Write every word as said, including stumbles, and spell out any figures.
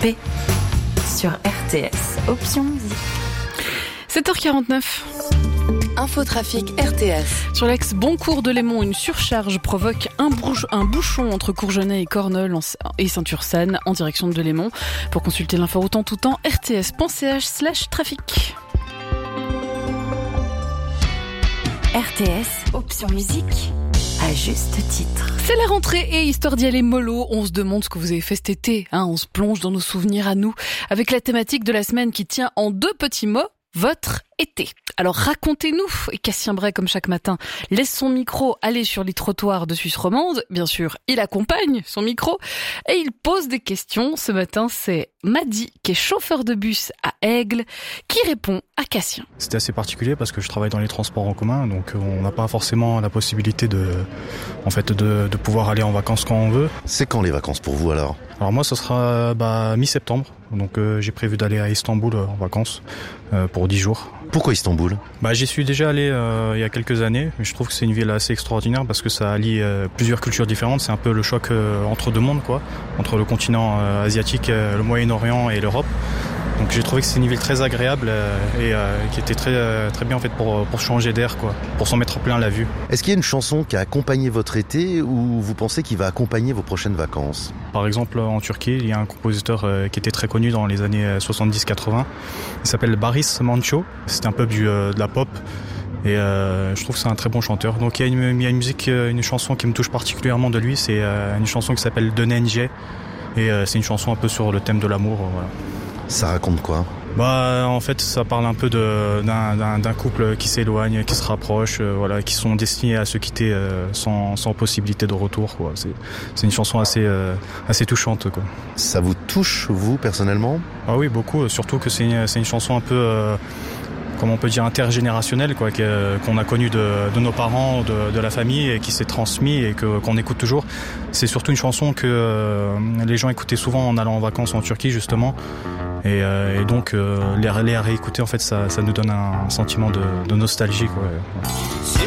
P sur R T S, option musique. sept heures quarante-neuf. Infotrafic R T S. Sur l'axe Boncourt de Lémont, une surcharge provoque un, brouche, un bouchon entre Courgenay et Cornol et Saint-Ursanne en direction de Lémont. Pour consulter l'inforoute en tout temps, r t s point c h slash trafic. R T S, option musique, à juste titre. C'est la rentrée et histoire d'y aller mollo, on se demande ce que vous avez fait cet été. Hein, on se plonge dans nos souvenirs à nous avec la thématique de la semaine qui tient en deux petits mots, votre été. Alors racontez-nous, et Cassien Bray, comme chaque matin, laisse son micro aller sur les trottoirs de Suisse romande. Bien sûr, il accompagne son micro et il pose des questions. Ce matin, c'est Madi, qui est chauffeur de bus à Aigle, qui répond à Cassien. C'était assez particulier parce que je travaille dans les transports en commun, donc on n'a pas forcément la possibilité de, en fait, de, de pouvoir aller en vacances quand on veut. C'est quand les vacances pour vous alors ? Alors moi, ce sera bah, mi-septembre, donc euh, j'ai prévu d'aller à Istanbul euh, en vacances euh, pour dix jours. Pourquoi Istanbul ? Bah, j'y suis déjà allé euh, il y a quelques années, mais je trouve que c'est une ville assez extraordinaire parce que ça allie euh, plusieurs cultures différentes. C'est un peu le choc euh, entre deux mondes, quoi, entre le continent euh, asiatique, euh, le Moyen-Orient et l'Europe. Donc j'ai trouvé que c'est une ville très agréable euh, et euh, qui était très euh, très bien en fait pour pour changer d'air, quoi, pour s'en mettre plein la vue. Est-ce qu'il y a une chanson qui a accompagné votre été ou vous pensez qu'il va accompagner vos prochaines vacances ? Par exemple, en Turquie, il y a un compositeur euh, qui était très connu dans les années soixante-dix quatre-vingts. Il s'appelle Barış Manço. C'est un peu du euh, de la pop. Et euh, je trouve que c'est un très bon chanteur. Donc il y a une, il y a une musique, une chanson qui me touche particulièrement de lui. C'est euh, une chanson qui s'appelle Dönence. Et euh, c'est une chanson un peu sur le thème de l'amour. Euh, voilà. Ça raconte quoi ? Bah en fait ça parle un peu de d'un d'un, d'un couple qui s'éloigne, qui se rapproche, euh, voilà, qui sont destinés à se quitter euh, sans sans possibilité de retour, quoi. C'est c'est une chanson assez euh, assez touchante, quoi. Ça vous touche vous personnellement ? Ah oui, beaucoup, surtout que c'est une, c'est une chanson un peu euh, comment on peut dire intergénérationnelle, quoi, qu'on a connue de, de nos parents, de, de la famille et qui s'est transmis et que qu'on écoute toujours. C'est surtout une chanson que euh, les gens écoutaient souvent en allant en vacances en Turquie justement. Et, euh, et donc euh, les, les réécouter en fait ça, ça nous donne un sentiment de, de nostalgie, quoi.